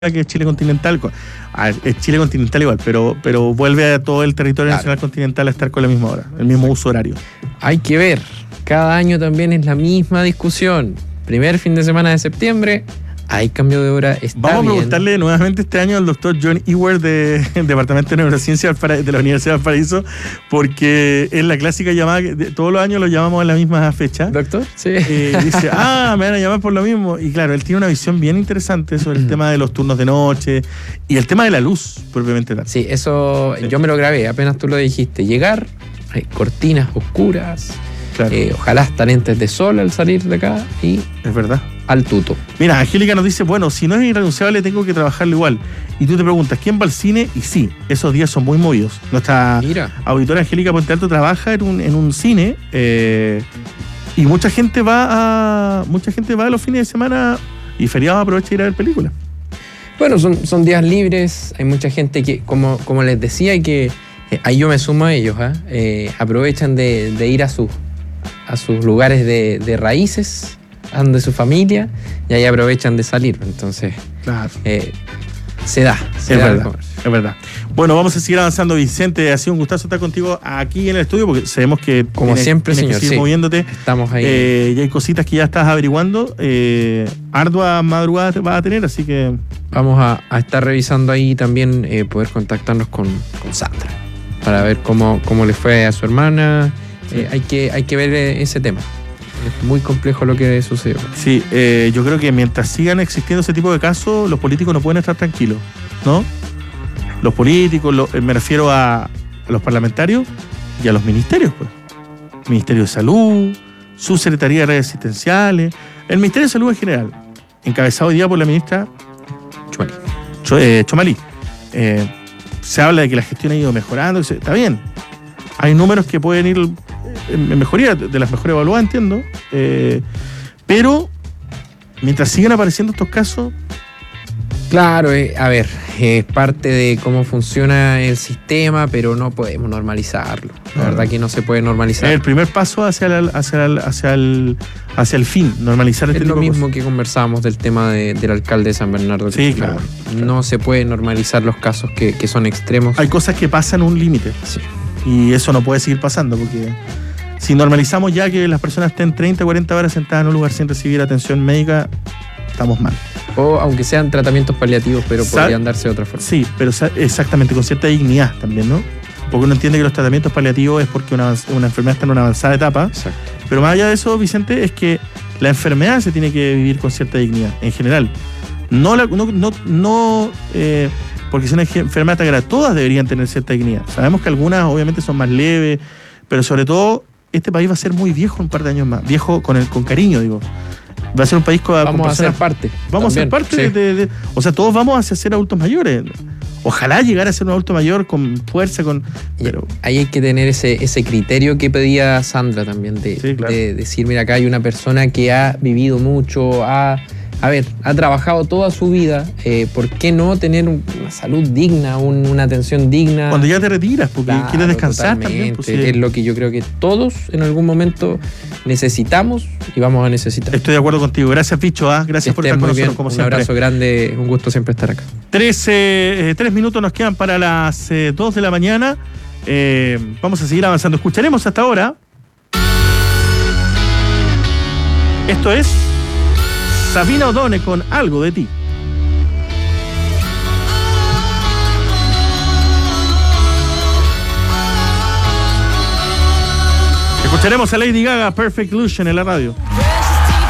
que es Chile continental. Es Chile continental igual, pero vuelve a todo el territorio nacional continental a estar con la misma hora, el mismo uso horario. Hay que ver, cada año también es la misma discusión. Primer fin de semana de septiembre, hay cambio de hora, está Vamos bien. a preguntarle nuevamente este año al doctor John Ewert del Departamento de Neurociencia de la Universidad de Valparaíso, porque es la clásica llamada, todos los años lo llamamos a la misma fecha. ¿Doctor? Sí. Dice, me van a llamar por lo mismo. Y claro, él tiene una visión bien interesante sobre el tema de los turnos de noche y el tema de la luz, propiamente tal. Sí, eso sí. Yo me lo grabé, apenas tú lo dijiste. Llegar, hay cortinas oscuras, claro. Ojalá hasta lentes de sol al salir de acá y... Es verdad. Al tuto. Mira, Angélica nos dice, bueno, si no es irrenunciable tengo que trabajarlo igual. Y tú te preguntas, ¿quién va al cine? Y sí, esos días son muy movidos. Nuestra auditora Angélica Puente Alto trabaja en un cine y mucha gente va a los fines de semana y feriados aprovecha ir a ver películas. Bueno, son días libres, hay mucha gente que, como les decía, y que ahí yo me sumo a ellos, aprovechan de ir a sus lugares de raíces, de su familia, y ahí aprovechan de salir. Entonces, claro. Se da. Es verdad. Bueno, vamos a seguir avanzando, Vicente. Ha sido un gustazo estar contigo aquí en el estudio, porque sabemos que como siempre, señor, que seguir moviéndote. Estamos ahí. Y hay cositas que ya estás averiguando. Ardua madrugada vas a tener, así que... Vamos a estar revisando ahí también, poder contactarnos con Sandra, para ver cómo le fue a su hermana. Sí. Hay que ver ese tema. Es muy complejo lo que sucedió. Sí, yo creo que mientras sigan existiendo ese tipo de casos, los políticos no pueden estar tranquilos, ¿no? Los políticos, me refiero a los parlamentarios y a los ministerios, pues. Ministerio de Salud, Subsecretaría de Redes Asistenciales, el Ministerio de Salud en general, encabezado hoy día por la ministra Chomalí. Se habla de que la gestión ha ido mejorando, está bien. Hay números que pueden ir en mejoría, de las mejores evaluadas, entiendo, pero mientras sigan apareciendo estos casos... Claro, a ver, es parte de cómo funciona el sistema, pero no podemos normalizarlo. La verdad que no se puede normalizar. Es el primer paso hacia el fin, normalizar este tipo de cosas. Es lo mismo que conversábamos del tema del alcalde de San Bernardo. Sí, claro. No se puede normalizar los casos que son extremos. Hay cosas que pasan un límite. Sí. Y eso no puede seguir pasando, porque si normalizamos ya que las personas estén 30, 40 horas sentadas en un lugar sin recibir atención médica, estamos mal. O aunque sean tratamientos paliativos, pero podrían darse de otra forma. Sí, pero exactamente, con cierta dignidad también, ¿no? Porque uno entiende que los tratamientos paliativos es porque una enfermedad está en una avanzada etapa. Exacto. Pero más allá de eso, Vicente, es que la enfermedad se tiene que vivir con cierta dignidad, en general. Porque si una enfermedad está grave, todas deberían tener cierta dignidad. Sabemos que algunas obviamente son más leves, pero sobre todo este país va a ser muy viejo un par de años más. Viejo con cariño, digo. Va a ser un país con vamos a ser parte. Vamos también, a ser parte, sí. O sea, todos vamos hacia ser adultos mayores. Ojalá llegar a ser un adulto mayor con fuerza, pero... Ahí hay que tener ese criterio que pedía Sandra también, de decir, mira, acá hay una persona que ha vivido mucho, ha trabajado toda su vida, ¿por qué no tener una salud digna, una atención digna? Cuando ya te retiras, porque quieres descansar también. Pues, es lo que yo creo que todos en algún momento necesitamos y vamos a necesitar. Estoy de acuerdo contigo. Gracias, Picho. Gracias por estar con nosotros, como siempre. Un abrazo grande, un gusto siempre estar acá. 3 minutos nos quedan para las 2 de la mañana. Vamos a seguir avanzando. Escucharemos hasta ahora. Esto es Sabina O'Donnell con Algo de ti. Escucharemos a Lady Gaga, Perfect Illusion en la radio.